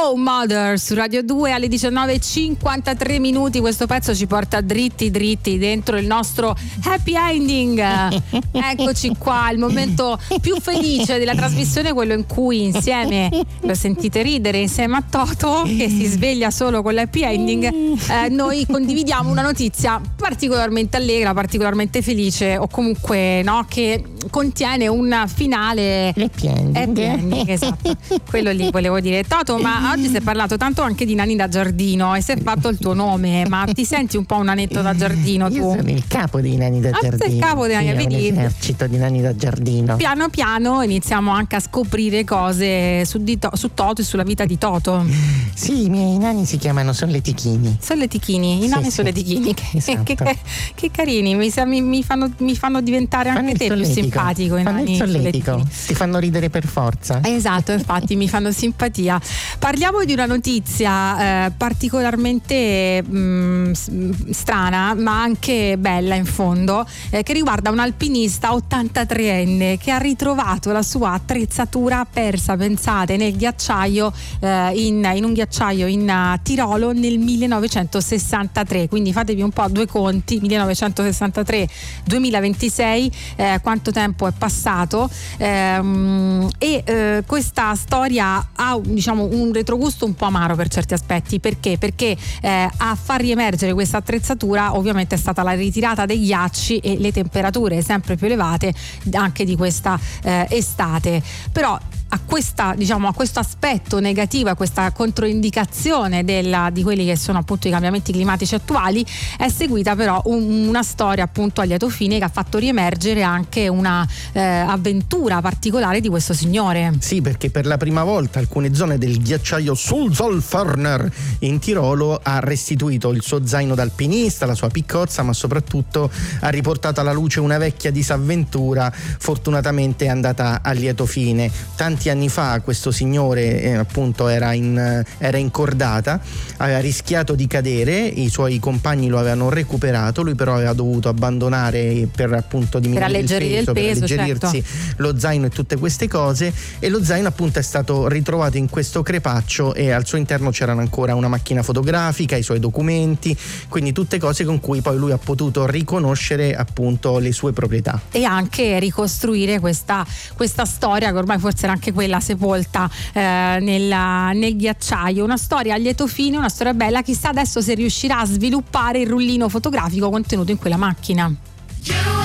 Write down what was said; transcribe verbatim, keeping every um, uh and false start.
Oh Mother su Radio due alle diciannove e cinquantatré minuti. Questo pezzo ci porta dritti dritti dentro il nostro happy ending. Eccoci qua, il momento più felice della trasmissione, quello in cui insieme, lo sentite ridere, insieme a Toto che si sveglia solo con l'happy ending, eh, noi condividiamo una notizia particolarmente allegra, particolarmente felice, o comunque no, che contiene un finale happy ending. Happy ending, esatto. Quello lì volevo dire. Toto, ma oggi si è parlato tanto anche di nani da giardino e si è fatto il tuo nome, ma ti senti un po' un nanetto da giardino tu? Io sono il capo dei nani da ah, giardino. Sei il capo dei nani, sì, vedi? Un esercito di nani da giardino. Piano piano iniziamo anche a scoprire cose su, di to- su Toto e sulla vita di Toto. Sì, i miei nani si chiamano solletichini. Solletichini, i sì, nani sì. solletichini. Che, esatto. che, che, che carini, mi, mi, mi, fanno, mi fanno diventare anche te più simpatico. I fanno nani il solletico, solletichini. ti fanno ridere per forza. Esatto, infatti mi fanno simpatia. Parliamo di una notizia eh, particolarmente mh, strana, ma anche bella in fondo, eh, che riguarda un alpinista ottantatreenne che ha ritrovato la sua attrezzatura persa, pensate, nel ghiacciaio, eh, in, in un ghiacciaio in uh, Tirolo nel millenovecentosessantatré. Quindi fatevi un po' due conti, millenovecentosessantatré duemilaventisei, eh, quanto tempo è passato. Ehm, e eh, questa storia ha, diciamo, un retrogusto un po' amaro per certi aspetti. Perché? Perché eh, a far riemergere questa attrezzatura ovviamente è stata la ritirata dei ghiacci e le temperature sempre più elevate anche di questa eh, estate. Però a questa, diciamo, a questo aspetto negativo, a questa controindicazione della, di quelli che sono appunto i cambiamenti climatici attuali, è seguita però un, una storia appunto a lieto fine che ha fatto riemergere anche una eh, avventura particolare di questo signore. Sì, perché per la prima volta alcune zone del ghiacciaio Sulzolförner in Tirolo ha restituito il suo zaino d'alpinista, la sua piccozza, ma soprattutto ha riportato alla luce una vecchia disavventura, fortunatamente è andata a lieto fine. Tanti anni fa questo signore eh, appunto era in, era in cordata, aveva rischiato di cadere, i suoi compagni lo avevano recuperato, lui però aveva dovuto abbandonare per appunto diminuire per alleggerire il peso, il peso, per alleggerirsi certo. lo zaino e tutte queste cose, e lo zaino appunto è stato ritrovato in questo crepaccio e al suo interno c'erano ancora una macchina fotografica, i suoi documenti, quindi tutte cose con cui poi lui ha potuto riconoscere appunto le sue proprietà e anche ricostruire questa, questa storia che ormai forse era anche quella sepolta eh, nella, nel ghiacciaio. Una storia a lieto fine, una storia bella. Chissà adesso se riuscirà a sviluppare il rullino fotografico contenuto in quella macchina.